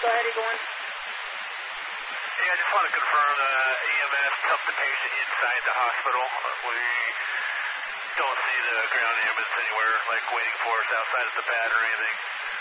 Go ahead, Eagle 1. Yeah, I just want to confirm EMS took the patient inside the hospital. We don't see the ground ambulance anywhere, like waiting for us outside of the pad or anything.